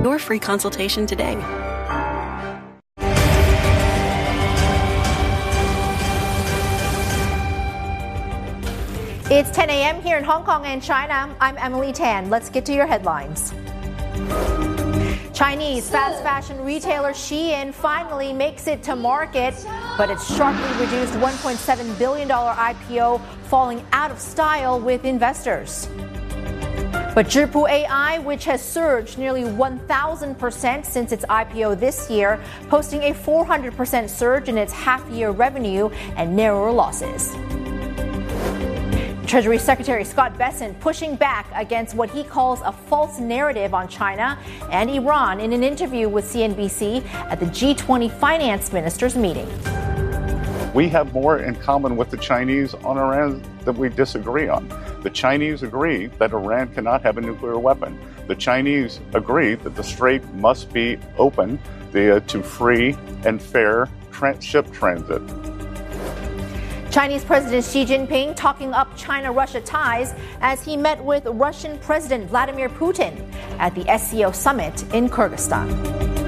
your free consultation today. It's 10 a.m. here in Hong Kong and China. I'm Emily Tan. Let's get to your headlines. Chinese fast fashion retailer Shein finally makes it to market, but its sharply reduced $1.7 billion IPO falling out of style with investors. But Zhipu AI, which has surged nearly 1,000% since its IPO this year, posting a 400% surge in its half-year revenue and narrower losses. Treasury Secretary Scott Bessent pushing back against what he calls a false narrative on China and Iran in an interview with CNBC at the G20 finance ministers meeting. We have more in common with the Chinese on Iran than we disagree on. The Chinese agree that Iran cannot have a nuclear weapon. The Chinese agree that the strait must be open to free and fair ship transit. Chinese President Xi Jinping talking up China-Russia ties as he met with Russian President Vladimir Putin at the SCO summit in Kyrgyzstan.